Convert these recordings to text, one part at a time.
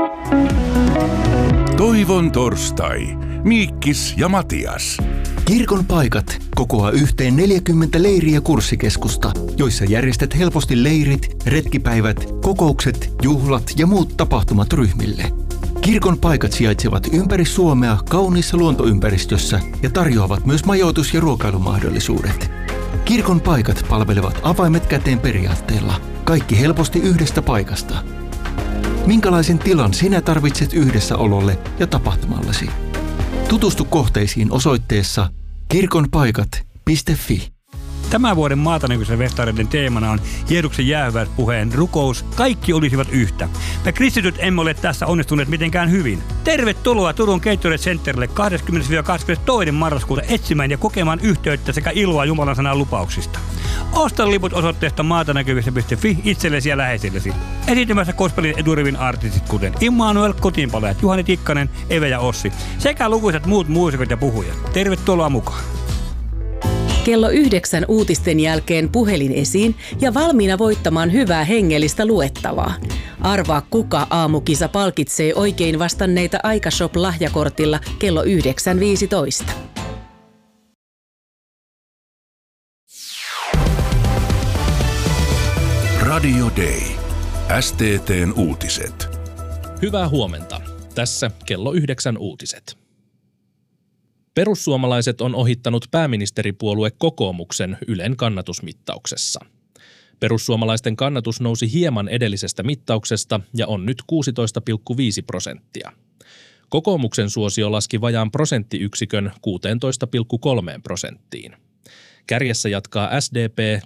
Toivon torstai. Miikkis ja Matias. Kirkon paikat kokoaa yhteen 40 leiri- ja kurssikeskusta, joissa järjestät helposti leirit, retkipäivät, kokoukset, juhlat ja muut tapahtumat ryhmille. Kirkon paikat sijaitsevat ympäri Suomea kauniissa luontoympäristössä ja tarjoavat myös majoitus- ja ruokailumahdollisuudet. Kirkon paikat palvelevat avaimet käteen periaatteella. Kaikki helposti yhdestä paikasta. Minkälaisen tilan sinä tarvitset yhdessäololle ja tapahtumallesi? Tutustu kohteisiin osoitteessa kirkonpaikat.fi. Tämän vuoden Maatanäkyisen festareiden teemana on Jeesuksen jäähyväispuheen rukous. Kaikki olisivat yhtä. Me kristityt emme ole tässä onnistuneet mitenkään hyvin. Tervetuloa Turun Gatorade Centerille 20-22. marraskuuta etsimään ja kokemaan yhteyttä sekä iloa Jumalan sanan lupauksista. Osta liput osoitteesta maatanäkyvissä.fi itsellesi ja läheisillesi. Esiintymässä gospelin eturivin artistit kuten Immanuel, Kotiinpalajat, Juhani Tikkanen, Eve ja Ossi sekä lukuisat muut muusikot ja puhujat. Tervetuloa mukaan! Kello 9 uutisten jälkeen puhelin esiin ja valmiina voittamaan hyvää hengellistä luettavaa. Arvaa kuka aamukisa palkitsee oikein vastanneita Aikashop-lahjakortilla kello 9.15. Radio Day. STT:n uutiset. Hyvää huomenta. Tässä kello 9 uutiset. Perussuomalaiset on ohittanut pääministeripuolue kokoomuksen Ylen kannatusmittauksessa. Perussuomalaisten kannatus nousi hieman edellisestä mittauksesta ja on nyt 16,5%. Kokoomuksen suosio laski vajaan prosenttiyksikön 16,3%. Kärjessä jatkaa SDP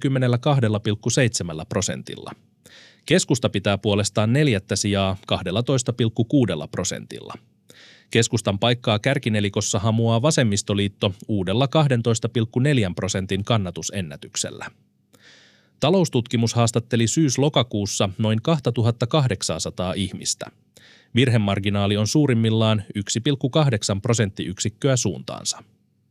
22,7%. Keskusta pitää puolestaan 4. sijaa 12,6%. Keskustan paikkaa kärkinelikossa hamuaa vasemmistoliitto uudella 12,4% kannatusennätyksellä. Taloustutkimus haastatteli syys-lokakuussa noin 2800 ihmistä. Virhemarginaali on suurimmillaan 1,8 prosenttiyksikköä suuntaansa.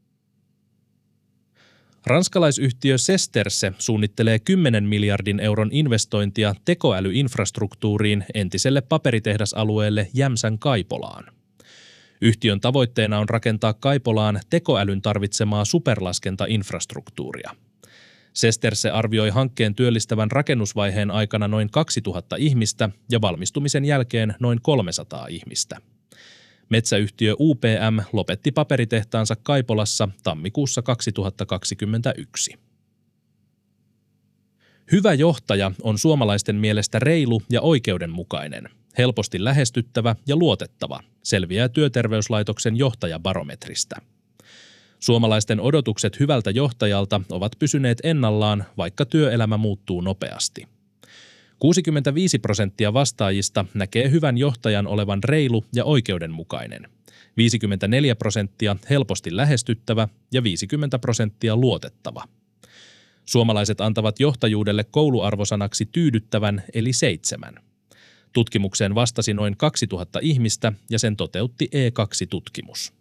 Ranskalaisyhtiö Sesterse suunnittelee 10 miljardin euron investointia tekoälyinfrastruktuuriin entiselle paperitehdasalueelle Jämsän Kaipolaan. Yhtiön tavoitteena on rakentaa Kaipolaan tekoälyn tarvitsemaa superlaskentainfrastruktuuria. Sesterse arvioi hankkeen työllistävän rakennusvaiheen aikana noin 2000 ihmistä ja valmistumisen jälkeen noin 300 ihmistä. Metsäyhtiö UPM lopetti paperitehtaansa Kaipolassa tammikuussa 2021. Hyvä johtaja on suomalaisten mielestä reilu ja oikeudenmukainen, helposti lähestyttävä ja luotettava, selviää Työterveyslaitoksen johtajabarometristä. Suomalaisten odotukset hyvältä johtajalta ovat pysyneet ennallaan, vaikka työelämä muuttuu nopeasti. 65% vastaajista näkee hyvän johtajan olevan reilu ja oikeudenmukainen, 54% helposti lähestyttävä ja 50% luotettava. Suomalaiset antavat johtajuudelle kouluarvosanaksi tyydyttävän eli 7. Tutkimukseen vastasi noin 2000 ihmistä ja sen toteutti E2-tutkimus.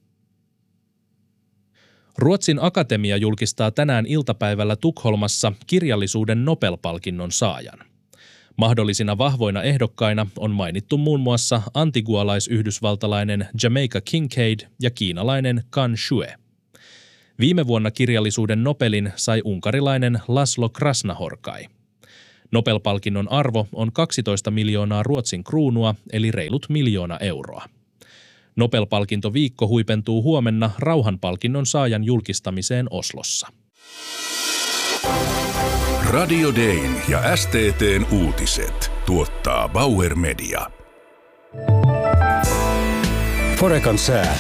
Ruotsin Akatemia julkistaa tänään iltapäivällä Tukholmassa kirjallisuuden Nobel-palkinnon saajan. Mahdollisina vahvoina ehdokkaina on mainittu muun muassa antigualais-yhdysvaltalainen Jamaica Kincaid ja kiinalainen Kan Shue. Viime vuonna kirjallisuuden Nobelin sai unkarilainen Laszlo Krasnahorkai. Nobel-palkinnon arvo on 12 miljoonaa Ruotsin kruunua eli reilut 1 miljoona euroa. Nobel-palkintoviikko huipentuu huomenna rauhanpalkinnon saajan julkistamiseen Oslossa. Radio Dayn ja STT:n uutiset tuottaa Bauer Media. Forekan sää.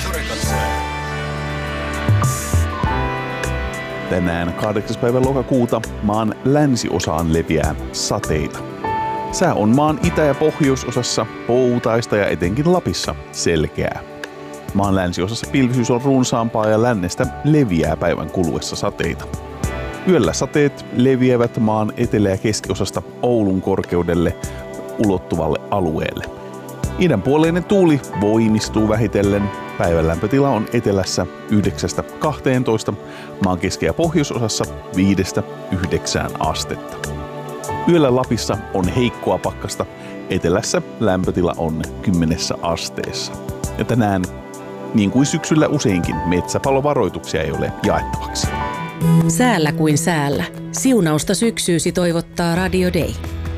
Tänään 8. päivä lokakuuta maan länsiosaan leviää sateita. Sää on maan itä- ja pohjoisosassa poutaista ja etenkin Lapissa selkeää. Maan länsiosassa pilvisyys on runsaampaa ja lännestä leviää päivän kuluessa sateita. Yöllä sateet leviävät maan etelä- ja keskiosasta Oulun korkeudelle ulottuvalle alueelle. Idänpuoleinen tuuli voimistuu vähitellen. Päivän lämpötila on etelässä 9-12, maan keski- ja pohjoisosassa 5-9 astetta. Yöllä Lapissa on heikkoa pakkasta, Etelässä lämpötila on 10 asteessa. Ja tänään, niin kuin syksyllä useinkin, metsäpalovaroituksia ei ole jaettavaksi. Säällä kuin säällä. Siunausta syksyysi toivottaa Radio Day.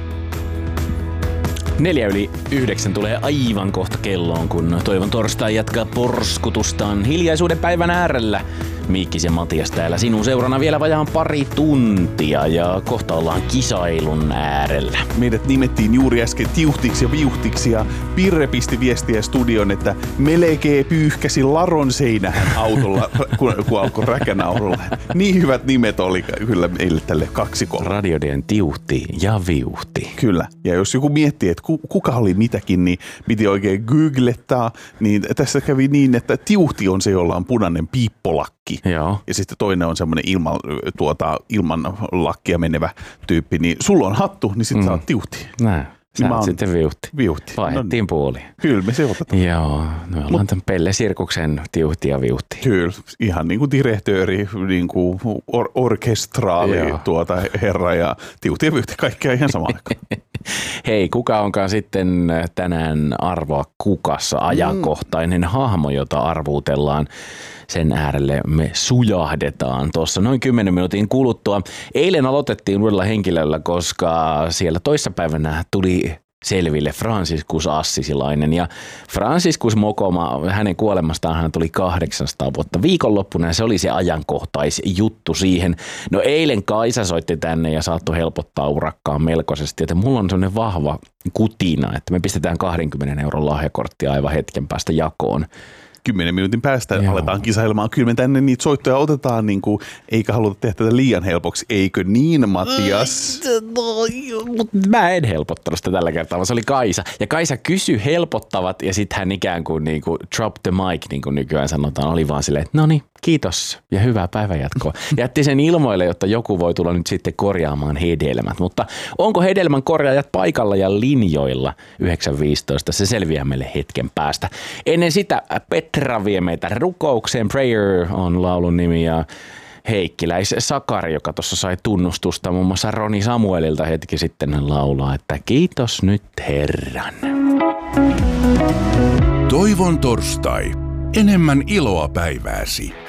8:04 tulee aivan kohta kelloon, kun Toivon torstai jatkaa porskutustaan hiljaisuuden päivän äärellä. Miikkis ja Matias täällä sinun seurana vielä vajaan pari tuntia ja kohta ollaan kisailun äärellä. Meidät nimettiin juuri äsken tiuhtiksi ja viuhtiksi ja Pirre pisti viestiä studion, että melkein pyyhkäsi laron seinään autolla, kun alkoi räkänaurulla. Niin hyvät nimet oli kyllä meille tälle kaksikolle. Radioden tiuhti ja viuhti. Kyllä. Ja jos joku miettii, että kuka oli mitäkin, niin piti oikein googlettaa. Niin tässä kävi niin, että tiuhti on se, jolla on punainen piippolakki. Joo. Ja sitten toinen on semmoinen ilman lakkia menevä tyyppi. Niin sulla on hattu, niin sitten sä oot tiuhti. Näin. Sä oot sitten viuhti. No, Vaihdettiin puoli. Kyllä me se otetaan. Joo. Me ollaan tämän Pelle Sirkuksen tiuhti ja viuhti. Kyllä. Ihan niin kuin direktööri, niin kuin orkestraali herra ja tiuhti ja viuhti. Kaikkea ihan samaan aikaan. Hei, kuka onkaan sitten tänään arvoa kukassa ajankohtainen hahmo, jota arvuutellaan? Sen äärelle me sujahdetaan tuossa noin 10 minuutin kuluttua. Eilen aloitettiin uudella henkilöllä, koska siellä toissapäivänä tuli selville Franciscus Assisilainen. Ja Franciscus Mokoma, hänen kuolemastaan hän tuli 800 vuotta viikonloppuna ja se oli se ajankohtaisjuttu siihen. No eilen Kaisa soitti tänne ja saattoi helpottaa urakkaan melkoisesti, että mulla on sellainen vahva kutina, että me pistetään 20 € lahjakorttia aivan hetken päästä jakoon. 10 minuutin päästä aletaan kisailemaan. Kyllä me tänne niitä soittoja otetaan, niin kuin, eikä haluta tehdä tätä liian helpoksi. Eikö niin, Matias? Mä en helpottanut sitä tällä kertaa, vaan se oli Kaisa. Ja Kaisa kysyi helpottavat ja sitten hän ikään kuin drop the mic, niin kuin nykyään sanotaan. Oli vaan silleen, että no niin, kiitos ja hyvää päivänjatkoa. Jätti sen ilmoille, jotta joku voi tulla nyt sitten korjaamaan hedelmät. Mutta onko hedelmän korjaajat paikalla ja linjoilla 9.15? Se selviää meille hetken päästä. Ennen sitä Petra vie meitä rukoukseen. Prayer on laulun nimi ja Heikkiläis Sakari, joka tuossa sai tunnustusta muun muassa Roni Samuelilta hetki sitten laulaa, että kiitos nyt Herran. Toivon torstai. Enemmän iloa päivääsi.